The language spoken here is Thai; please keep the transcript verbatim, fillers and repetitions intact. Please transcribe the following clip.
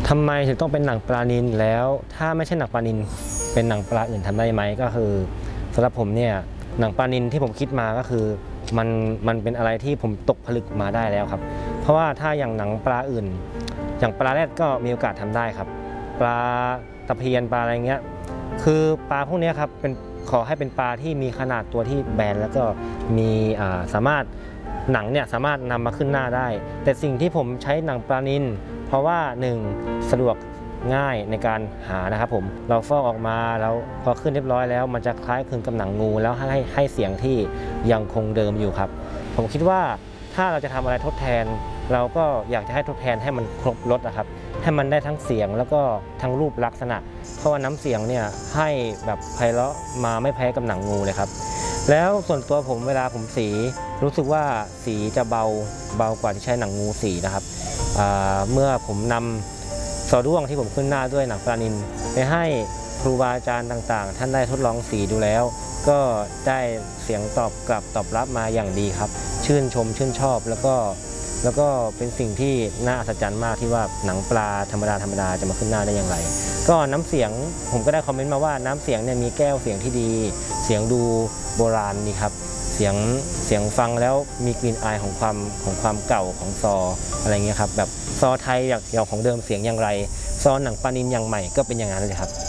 ทำไมถึงต้องเป็นหนังปลานิลแล้วถ้าไม่ใช่หนังปลานิลเป็นหนังปลาอื่นทำได้ไหมก็คือสำหรับผมเนี่ยหนังปลานิลที่ผมคิดมาก็คือมันมันเป็นอะไรที่ผมตกผลึกมาได้แล้วครับเพราะว่าถ้าอย่างหนังปลาอื่นอย่างปลาแรดก็มีโอกาสทำได้ครับปลาตะเพียนปลาอะไรเงี้ยคือปลาพวกนี้ครับเป็นขอให้เป็นปลาที่มีขนาดตัวที่แบนแล้วก็มีสามารถหนังเนี่ยสามารถนำมาขึ้นหน้าได้แต่สิ่งที่ผมใช้หนังปลานิลเพราะว่าหนึ่งสะดวกง่ายในการหานะครับผมเราฟอกออกมาแล้วพอขึ้นเรียบร้อยแล้วมันจะคล้ายคลึงกับหนังงูแล้วให้ให้เสียงที่ยังคงเดิมอยู่ครับผมคิดว่าถ้าเราจะทำอะไรทดแทนเราก็อยากจะให้ทดแทนให้มันครบรสนะครับให้มันได้ทั้งเสียงแล้วก็ทั้งรูปลักษณะเพราะว่าน้ำเสียงเนี่ยให้แบบไพเราะมาไม่แพ้กับหนังงูเลยครับแล้วส่วนตัวผมเวลาผมสีรู้สึกว่าสีจะเบาเบากว่าที่ใช้หนังงูสีนะครับเมื่อผมนำซอด้วงที่ผมขึ้นหน้าด้วยหนังปลานิลไปให้ครูบาอาจารย์ต่างๆท่านได้ทดลองสีดูแล้วก็ได้เสียงตอบกลับตอบรับมาอย่างดีครับชื่นชมชื่นชอบแล้วก็แล้วก็เป็นสิ่งที่น่าอัศจรรย์มากที่ว่าหนังปลาธรรมดาธรรมดาจะมาขึ้นหน้าได้อย่างไรก็น้ำเสียงผมก็ได้คอมเมนต์มาว่าน้ำเสียงเนี่ยมีแก้วเสียงที่ดีเสียงดูโบราณนี่ครับเสียงเสียงฟังแล้วมีกลิ่นอายของความของความเก่าของซออะไรเงี้ยครับแบบซอไทยอย่างของเดิมเสียงอย่างไรซอหนังปลานิลอย่างใหม่ก็เป็นอย่างนั้นเลยครับ